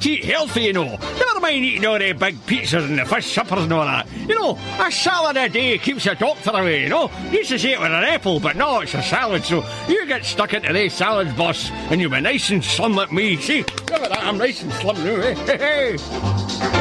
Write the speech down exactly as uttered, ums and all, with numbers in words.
to eat healthy, you know. Never mind eating all the big pizzas and the fish suppers and all that. You know, a salad a day keeps a doctor away, you know. Used to say it was an apple, but no, it's a salad, so you get stuck into these salads, boss, and you'll be nice and slim like me. See, look at that, I'm nice and slim now, eh? Hey, hey.